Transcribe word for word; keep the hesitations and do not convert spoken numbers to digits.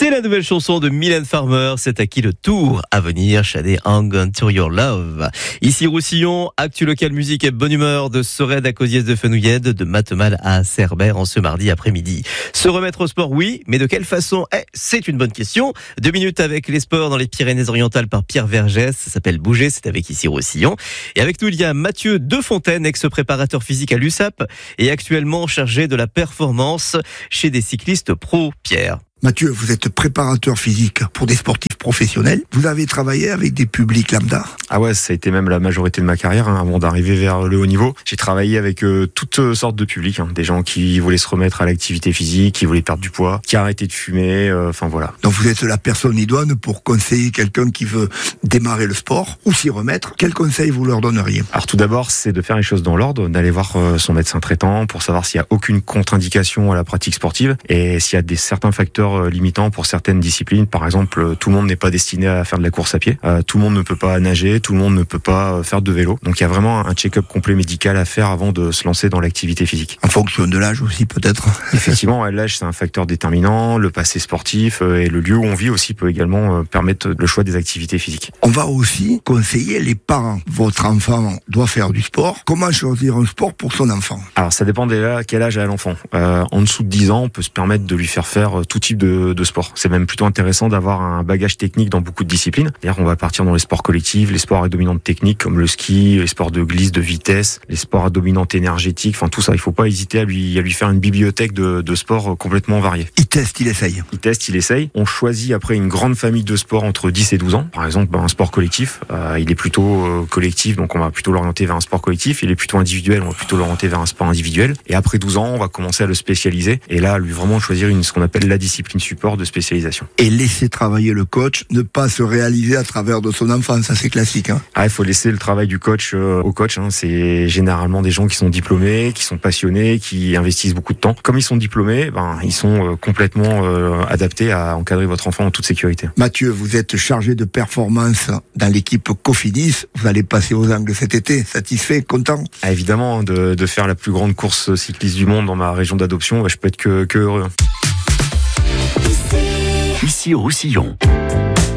C'est la nouvelle chanson de Mylène Farmer, c'est à qui le tour à venir, Shade Hang On To Your Love. Ici Roussillon, actu local musique et bonne humeur de Sorède à Cosiès de Fenouillède, de Matemal à Cerbère en ce mardi après-midi. Se remettre au sport, oui, mais de quelle façon? Eh, c'est une bonne question. Deux minutes avec les sports dans les Pyrénées-Orientales par Pierre Vergès, ça s'appelle Bouger, c'est avec ici Roussillon. Et avec nous, il y a Mathieu Defontaine, ex-préparateur physique à l'U S A P et actuellement chargé de la performance chez des cyclistes pro. Pierre. Mathieu, vous êtes préparateur physique pour des sportifs professionnels. Vous avez travaillé avec des publics lambda? Ah ouais, ça a été même la majorité de ma carrière hein, avant d'arriver vers le haut niveau. J'ai travaillé avec euh, toutes sortes de publics, hein, des gens qui voulaient se remettre à l'activité physique, qui voulaient perdre du poids, qui arrêtaient de fumer, enfin euh, voilà. Donc vous êtes la personne idoine pour conseiller quelqu'un qui veut démarrer le sport ou s'y remettre. Quel conseil vous leur donneriez? Alors tout d'abord, c'est de faire les choses dans l'ordre, d'aller voir euh, son médecin traitant pour savoir s'il y a aucune contre-indication à la pratique sportive et s'il y a des certains facteurs limitant pour certaines disciplines. Par exemple, tout le monde n'est pas destiné à faire de la course à pied. Euh, tout le monde ne peut pas nager, tout le monde ne peut pas faire de vélo. Donc il y a vraiment un check-up complet médical à faire avant de se lancer dans l'activité physique. En fonction de l'âge aussi peut-être? Effectivement, l'âge c'est un facteur déterminant, le passé sportif et le lieu où on vit aussi peut également permettre le choix des activités physiques. On va aussi conseiller les parents. Votre enfant doit faire du sport. Comment choisir un sport pour son enfant? Alors ça dépend de quel âge a l'enfant. Euh, en dessous de dix ans, on peut se permettre de lui faire faire tout type de de sport. C'est même plutôt intéressant d'avoir un bagage technique dans beaucoup de disciplines. D'ailleurs, on va partir dans les sports collectifs, les sports à dominante technique comme le ski, les sports de glisse, de vitesse, les sports à dominante énergétique, enfin tout ça. Il faut pas hésiter à lui, à lui faire une bibliothèque de, de sports complètement variés. Il teste, il essaye. Il teste, il essaye. On choisit après une grande famille de sports entre dix et douze ans. Par exemple, un sport collectif, euh, il est plutôt euh, collectif, donc on va plutôt l'orienter vers un sport collectif. Il est plutôt individuel, on va plutôt l'orienter vers un sport individuel. Et après douze ans, on va commencer à le spécialiser. Et là, lui vraiment choisir une, ce qu'on appelle la discipline support de spécialisation. Et laisser travailler le coach, ne pas se réaliser à travers de son enfant, ça c'est classique. Hein. Ah, il faut laisser le travail du coach euh, au coach. Hein. C'est généralement des gens qui sont diplômés, qui sont passionnés, qui investissent beaucoup de temps. Comme ils sont diplômés, ben ils sont euh, complètement euh, adaptés à encadrer votre enfant en toute sécurité. Mathieu, vous êtes chargé de performance dans l'équipe Cofidis. Vous allez passer aux Angles cet été. Satisfait, content? Ah, évidemment, de, de faire la plus grande course cycliste du monde dans ma région d'adoption, je peux être que, que heureux. Ici Roussillon.